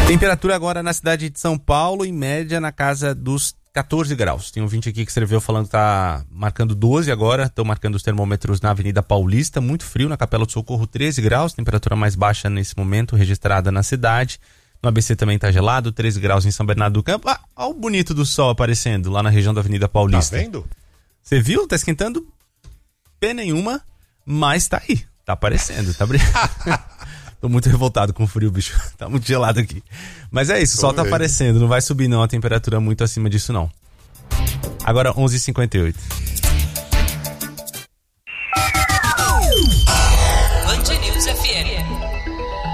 Temperatura agora na cidade de São Paulo, em média na casa dos 14 graus. Tem um ouvinte aqui que escreveu falando que tá marcando 12 agora. Estão marcando os termômetros na Avenida Paulista. Muito frio, na Capela do Socorro 13 graus. Temperatura mais baixa nesse momento registrada na cidade. No ABC também tá gelado, 13 graus em São Bernardo do Campo. Ah, olha o bonito do sol aparecendo lá na região da Avenida Paulista. Tá vendo? Você viu? Tá esquentando pé nenhuma, mas tá aí. Tá aparecendo, tá brilhando. Tô muito revoltado com o frio, bicho. Tá muito gelado aqui. Mas é isso, o sol tá aparecendo. Não vai subir não a temperatura muito acima disso não. Agora 11h58.